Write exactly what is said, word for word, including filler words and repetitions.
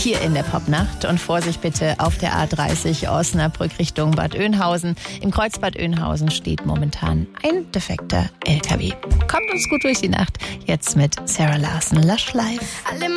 hier in der Popnacht. Und Vorsicht bitte auf der A dreißig Osnabrück Richtung Bad Oeynhausen. Im Kreuz Bad Oeynhausen steht momentan ein defekter L K W. Kommt uns gut durch die Nacht. Jetzt mit Sarah Larson, Lush Life.